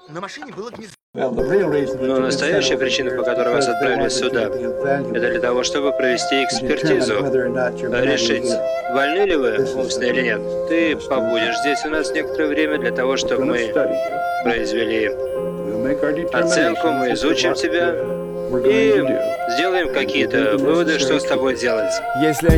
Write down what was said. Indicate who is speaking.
Speaker 1: на машине было гнездо.
Speaker 2: Но настоящая причина, по которой вас отправили сюда, это для того, чтобы провести экспертизу, решить, больны ли вы умственно или нет. Ты побудешь здесь у нас некоторое время для того, чтобы мы произвели оценку, мы изучим тебя и сделаем какие-то выводы, что с тобой делать.
Speaker 3: Если